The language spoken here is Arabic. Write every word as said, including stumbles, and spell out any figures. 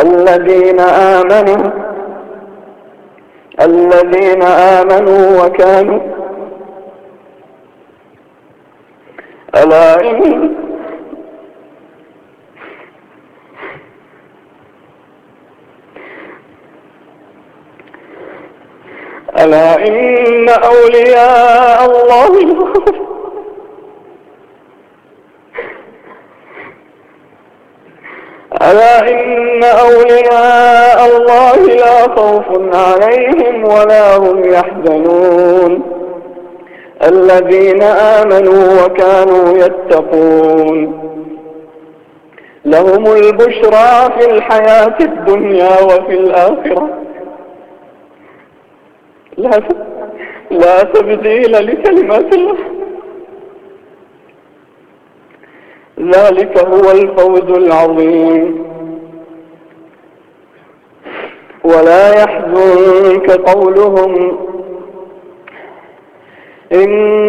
الذين آمنوا الذين آمنوا وكانوا ألا إن ألا إن أولياء الله ألا إن أولياء الله لا خوف عليهم ولا هم يحزنون الذين آمنوا وكانوا يتقون لهم البشرى في الحياة الدنيا وفي الآخرة لا لا تبديل لكلمات الله ذلك هو الفوز العظيم. ولا يحزنك قولهم إن